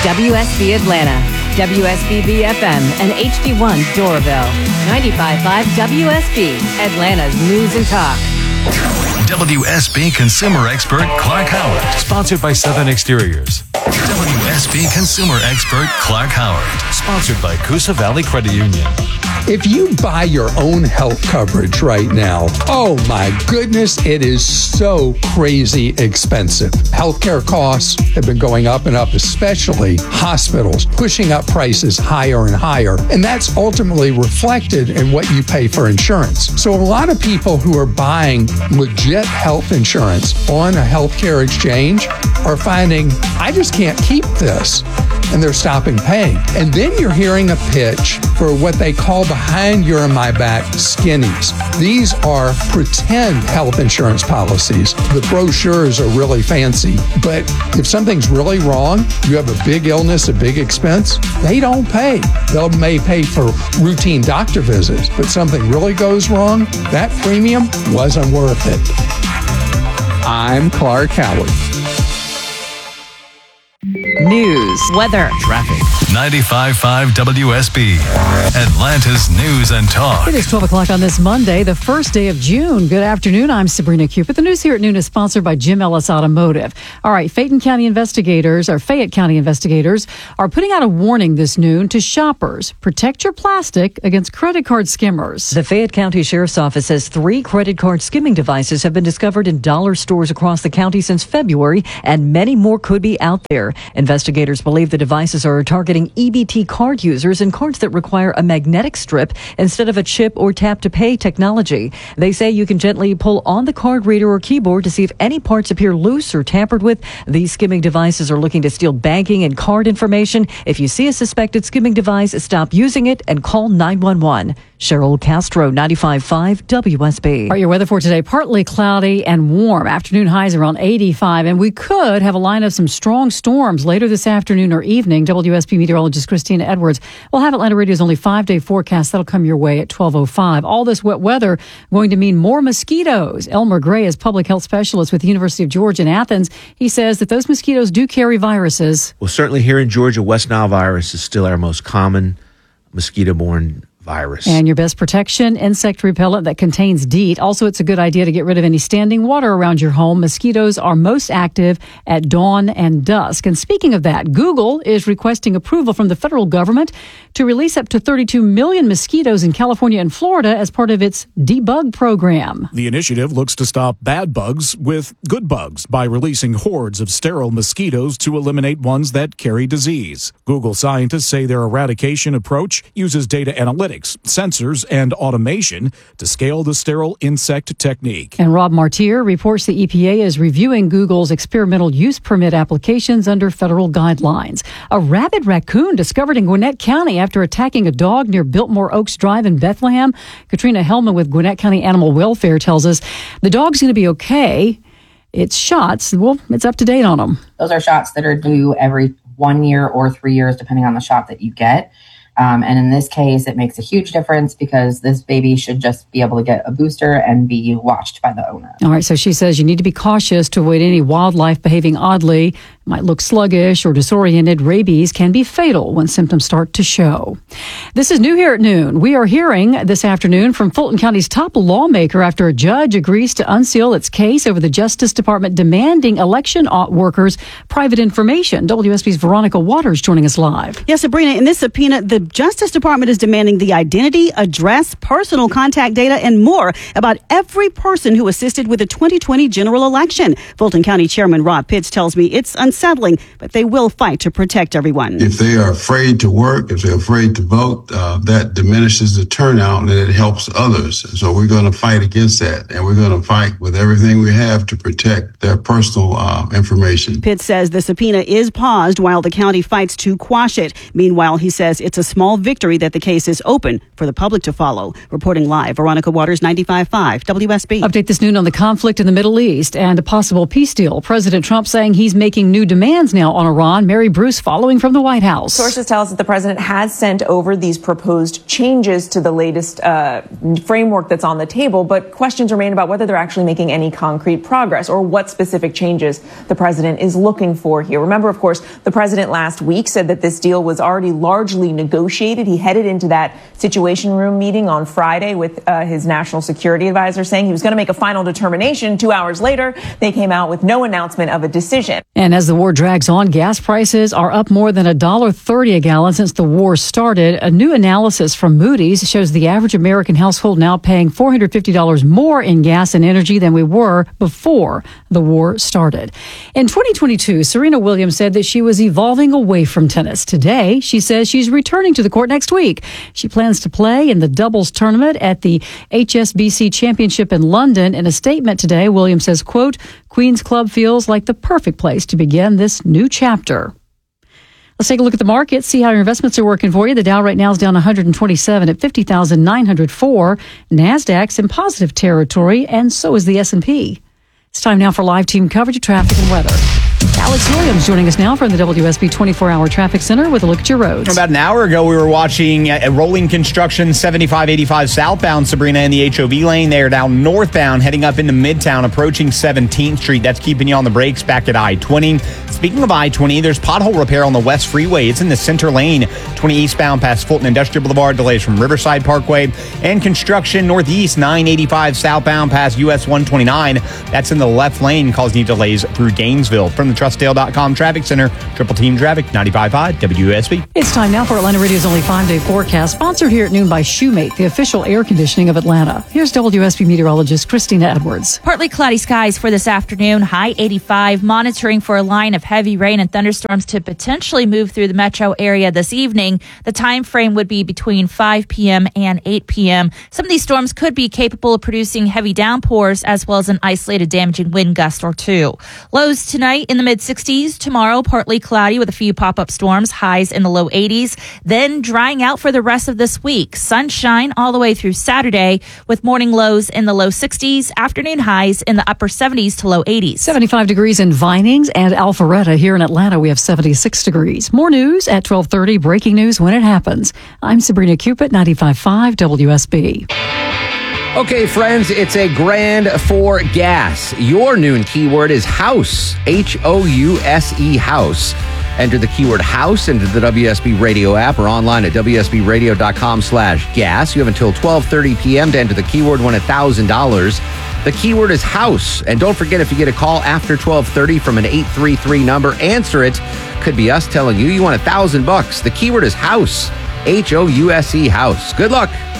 WSB Atlanta, WSB FM, and HD1 Doraville. 95.5 WSB, Atlanta's News and Talk. WSB consumer expert Clark Howard. Sponsored by Southern Exteriors. WSB consumer expert Clark Howard. Sponsored by Coosa Valley Credit Union. If you buy your own health coverage right now, oh my goodness, it is so crazy expensive. Healthcare costs have been going up and up, especially hospitals, pushing up prices higher and higher. And that's ultimately reflected in what you pay for insurance. So a lot of people who are buying legit health insurance on a healthcare exchange are finding, I just can't keep this. And they're stopping paying. And then you're hearing a pitch for what they call behind your and my back skinnies. These are pretend health insurance policies. The brochures are really fancy, but if something's really wrong, you have a big illness, a big expense, they don't pay. They may pay for routine doctor visits, but something really goes wrong, that premium wasn't worth it. I'm Clark Howard. News, weather, Traffic. 95.5 WSB. Atlanta's News and Talk. It is 12 o'clock on this Monday, the first day of June. Good afternoon. I'm Sabrina Cupid. The news here at noon is sponsored by Jim Ellis Automotive. All right, Fayette County investigators are putting out a warning this noon to shoppers. Protect your plastic against credit card skimmers. The Fayette County Sheriff's Office says 3 credit card skimming devices have been discovered in dollar stores across the county since February, and many more could be out there. Investigators believe the devices are targeting EBT card users and cards that require a magnetic strip instead of a chip or tap-to-pay technology. They say you can gently pull on the card reader or keyboard to see if any parts appear loose or tampered with. These skimming devices are looking to steal banking and card information. If you see a suspected skimming device, stop using it and call 911. Cheryl Castro, 95.5 WSB. All right, your weather for today, partly cloudy and warm. Afternoon highs around 85, and we could have a line of some strong storms later this afternoon or evening. WSB meteorologist Christina Edwards will have Atlanta Radio's only 5-day forecast. That'll come your way at 12:05. All this wet weather going to mean more mosquitoes. Elmer Gray is public health specialist with the University of Georgia in Athens. He says that those mosquitoes do carry viruses. Well, certainly here in Georgia, West Nile virus is still our most common mosquito-borne virus. And your best protection, insect repellent that contains DEET. Also, it's a good idea to get rid of any standing water around your home. Mosquitoes are most active at dawn and dusk. And speaking of that, Google is requesting approval from the federal government to release up to 32 million mosquitoes in California and Florida as part of its debug program. The initiative looks to stop bad bugs with good bugs by releasing hordes of sterile mosquitoes to eliminate ones that carry disease. Google scientists say their eradication approach uses data analytics, sensors, and automation to scale the sterile insect technique. And Rob Martier reports the EPA is reviewing Google's experimental use permit applications under federal guidelines. A rabid raccoon discovered in Gwinnett County after attacking a dog near Biltmore Oaks Drive in Bethlehem. Katrina Hellman with Gwinnett County Animal Welfare tells us the dog's going to be okay. It's shots. Well, it's up to date on them. Those are shots that are due every 1 year or 3 years, depending on the shot that you get. And in this case, it makes a huge difference because this baby should just be able to get a booster and be watched by the owner. All right, so she says you need to be cautious to avoid any wildlife behaving oddly. Might look sluggish or disoriented. Rabies can be fatal when symptoms start to show. This is New here at noon. We are hearing this afternoon from Fulton County's top lawmaker after a judge agrees to unseal its case over the Justice Department demanding election workers' private information. WSB's Veronica Waters joining us live. Yes, Sabrina, in this subpoena, the Justice Department is demanding the identity, address, personal contact data, and more about every person who assisted with the 2020 general election. Fulton County Chairman Rob Pitts tells me it's unsettling, but they will fight to protect everyone. If they are afraid to work, if they're afraid to vote, that diminishes the turnout and it helps others. So we're going to fight against that, and we're going to fight with everything we have to protect their personal information. Pitts says the subpoena is paused while the county fights to quash it. Meanwhile, he says it's a small victory that the case is open for the public to follow. Reporting live, Veronica Waters, 95.5 WSB. Update this noon on the conflict in the Middle East and a possible peace deal. President Trump saying he's making new demands now on Iran. Mary Bruce following from the White House. Sources tell us that the president has sent over these proposed changes to the latest framework that's on the table, but questions remain about whether they're actually making any concrete progress or what specific changes the president is looking for here. Remember, of course, the president last week said that this deal was already largely negotiated. He headed into that Situation Room meeting on Friday with his national security advisor, saying he was going to make a final determination. 2 hours later, they came out with no announcement of a decision. And as the war drags on, gas prices are up more than $1.30 a gallon since the war started. A new analysis from Moody's shows the average American household now paying $450 more in gas and energy than we were before the war started. In 2022, Serena Williams said that she was evolving away from tennis. Today, she says she's returning to the court next week. She plans to play in the doubles tournament at the HSBC Championship in London. In a statement today, Williams says, quote, Queen's Club feels like the perfect place to begin this new chapter. Let's take a look at the market, see how your investments are working for you. The Dow right now is down 127 at 50,904. NASDAQ's in positive territory, and so is the S&P. It's time now for live team coverage of traffic and weather. Alex Williams joining us now from the WSB 24-hour traffic center with a look at your roads. About an hour ago, we were watching rolling construction 7585 southbound, Sabrina, in the HOV lane. They are down northbound, heading up into Midtown, approaching 17th Street. That's keeping you on the brakes back at I-20. Speaking of I-20, there's pothole repair on the West Freeway. It's in the center lane, 20 eastbound past Fulton Industrial Boulevard, delays from Riverside Parkway. And construction northeast, 985 southbound past US 129. That's in the left lane, causing delays through Gainesville. From the Trustdale.com Traffic Center, Triple Team Traffic, 95.5 WSB. It's time now for Atlanta Radio's only 5-day forecast, sponsored here at noon by Shoemate, the official air conditioning of Atlanta. Here's WSB meteorologist Christina Edwards. Partly cloudy skies for this afternoon, high 85, monitoring for a line of heavy rain and thunderstorms to potentially move through the metro area this evening. The time frame would be between 5 p.m. and 8 p.m. Some of these storms could be capable of producing heavy downpours as well as an isolated damaging wind gust or two. Lows tonight in the mid-60s. Tomorrow, partly cloudy with a few pop-up storms, highs in the low 80s. Then drying out for the rest of this week. Sunshine all the way through Saturday with morning lows in the low 60s, afternoon highs in the upper 70s to low 80s. 75 degrees in Vinings and Alpharetta. Here in Atlanta, we have 76 degrees. More news at 12:30. Breaking news when it happens. I'm Sabrina Cupid, 95.5 WSB. Okay, friends, it's a grand for gas. Your noon keyword is house, House, house. Enter the keyword house into the WSB radio app or online at WSBradio.com/gas. You have until 12:30 p.m. to enter the keyword, win $1,000. The keyword is house. And don't forget, if you get a call after 12:30 from an 833 number, answer it. Could be us telling you want $1,000. The keyword is house, House. Good luck.